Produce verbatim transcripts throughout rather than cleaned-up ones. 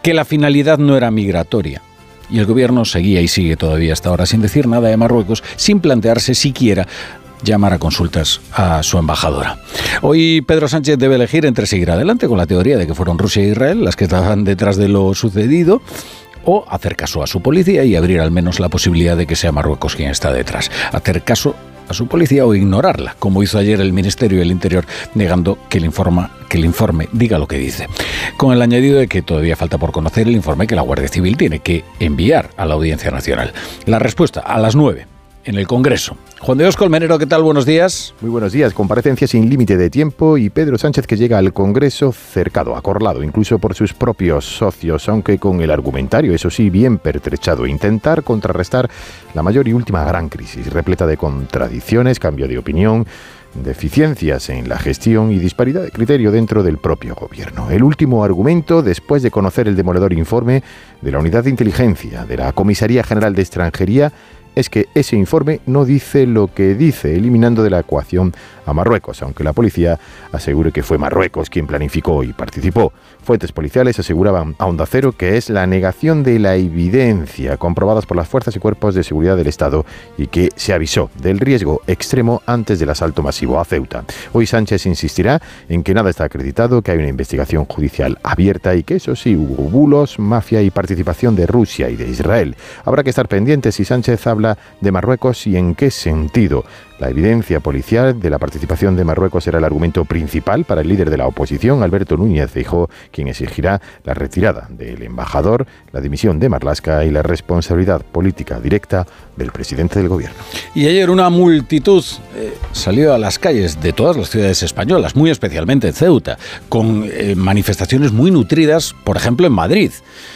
que la finalidad no era migratoria. Y el gobierno seguía y sigue todavía hasta ahora sin decir nada de Marruecos, sin plantearse siquiera llamar a consultas a su embajadora. Hoy Pedro Sánchez debe elegir entre seguir adelante con la teoría de que fueron Rusia e Israel las que estaban detrás de lo sucedido, o hacer caso a su policía y abrir al menos la posibilidad de que sea Marruecos quien está detrás. Hacer caso a su policía o ignorarla, como hizo ayer el Ministerio del Interior, negando que el, informa, que el informe diga lo que dice. Con el añadido de que todavía falta por conocer el informe que la Guardia Civil tiene que enviar a la Audiencia Nacional. La respuesta a las nueve. En el Congreso. Juan de Dios Colmenero, ¿qué tal? Buenos días. Muy buenos días. Comparecencia sin límite de tiempo y Pedro Sánchez que llega al Congreso cercado, acorralado, incluso por sus propios socios, aunque con el argumentario, eso sí, bien pertrechado. Intentar contrarrestar la mayor y última gran crisis, repleta de contradicciones, cambio de opinión, deficiencias en la gestión y disparidad de criterio dentro del propio gobierno. El último argumento, después de conocer el demoledor informe de la Unidad de Inteligencia de la Comisaría General de Extranjería, es que ese informe no dice lo que dice, eliminando de la ecuación a Marruecos, aunque la policía asegure que fue Marruecos quien planificó y participó. Fuentes policiales aseguraban a Onda Cero que es la negación de la evidencia comprobadas por las fuerzas y cuerpos de seguridad del Estado y que se avisó del riesgo extremo antes del asalto masivo a Ceuta. Hoy Sánchez insistirá en que nada está acreditado, que hay una investigación judicial abierta y que eso sí, hubo bulos, mafia y participación de Rusia y de Israel. Habrá que estar pendientes si Sánchez habla de Marruecos y en qué sentido. La evidencia policial de la participación de Marruecos era el argumento principal para el líder de la oposición, Alberto Núñez Feijóo, quien exigirá la retirada del embajador, la dimisión de Marlaska y la responsabilidad política directa del presidente del gobierno. Y ayer una multitud eh, salió a las calles de todas las ciudades españolas, muy especialmente en Ceuta, con eh, manifestaciones muy nutridas, por ejemplo en Madrid,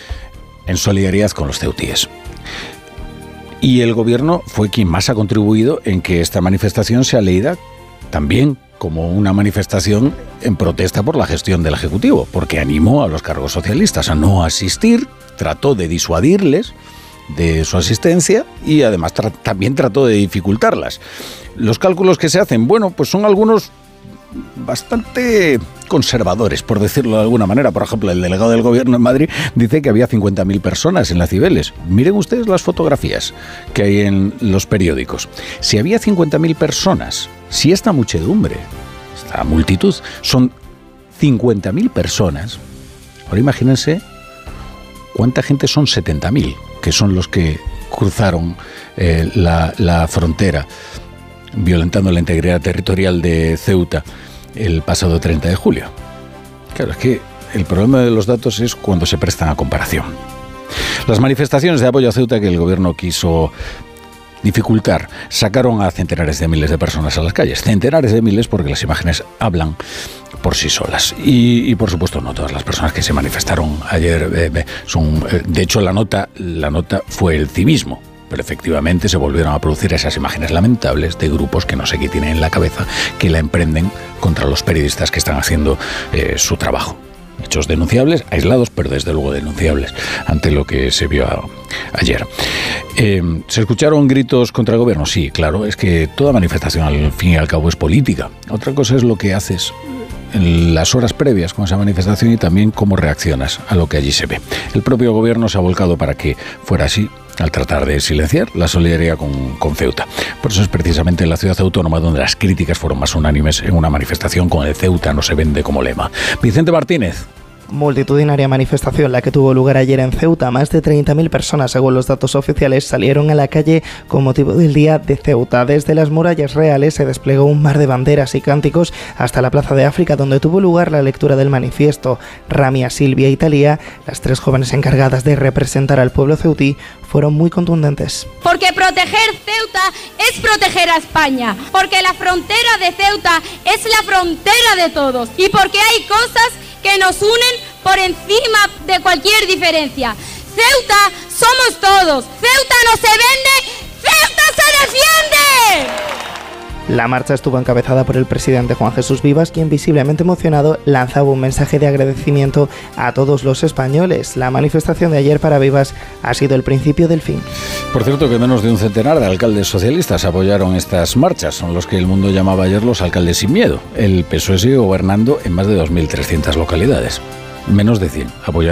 en solidaridad con los ceutíes. Y el gobierno fue quien más ha contribuido en que esta manifestación sea leída también como una manifestación en protesta por la gestión del Ejecutivo, porque animó a los cargos socialistas a no asistir, trató de disuadirles de su asistencia y además tra- también trató de dificultarlas. Los cálculos que se hacen, bueno, pues son algunos bastante conservadores, por decirlo de alguna manera. Por ejemplo, el delegado del gobierno en Madrid dice que había cincuenta mil personas en la Cibeles. Miren ustedes las fotografías que hay en los periódicos. Si había cincuenta mil personas, si esta muchedumbre, esta multitud, son cincuenta mil personas, ahora imagínense cuánta gente son setenta mil, que son los que cruzaron eh, la, la frontera, violentando la integridad territorial de Ceuta el pasado treinta de julio. Claro, es que el problema de los datos es cuando se prestan a comparación. Las manifestaciones de apoyo a Ceuta que el gobierno quiso dificultar sacaron a centenares de miles de personas a las calles. Centenares de miles porque las imágenes hablan por sí solas. Y, y por supuesto no todas las personas que se manifestaron ayer eh, son... Eh, de hecho la nota, la nota fue el civismo. Pero efectivamente se volvieron a producir esas imágenes lamentables de grupos que no sé qué tienen en la cabeza, que la emprenden contra los periodistas que están haciendo eh, su trabajo. Hechos denunciables, aislados, pero desde luego denunciables, ante lo que se vio a, ayer. Eh, ¿Se escucharon gritos contra el gobierno? Sí, claro, es que toda manifestación al fin y al cabo es política. Otra cosa es lo que haces en las horas previas con esa manifestación y también cómo reaccionas a lo que allí se ve. El propio gobierno se ha volcado para que fuera así, al tratar de silenciar la solidaridad con, con Ceuta. Por eso es precisamente en la ciudad autónoma donde las críticas fueron más unánimes en una manifestación con el Ceuta no se vende como lema. Vicente Martínez. Multitudinaria manifestación la que tuvo lugar ayer en Ceuta. Más de treinta mil personas, según los datos oficiales, salieron a la calle con motivo del Día de Ceuta. Desde las murallas reales se desplegó un mar de banderas y cánticos hasta la Plaza de África, donde tuvo lugar la lectura del manifiesto. Ramia, Silvia y Talía, las tres jóvenes encargadas de representar al pueblo ceutí, fueron muy contundentes. Porque proteger Ceuta es proteger a España, porque la frontera de Ceuta es la frontera de todos y porque hay cosas que nos unen por encima de cualquier diferencia. Ceuta somos todos. Ceuta no se vende, Ceuta se defiende. La marcha estuvo encabezada por el presidente Juan Jesús Vivas, quien visiblemente emocionado lanzaba un mensaje de agradecimiento a todos los españoles. La manifestación de ayer para Vivas ha sido el principio del fin. Por cierto, que menos de un centenar de alcaldes socialistas apoyaron estas marchas. Son los que el mundo llamaba ayer los alcaldes sin miedo. El P S O E sigue gobernando en más de dos mil trescientas localidades. Menos de cien apoyaron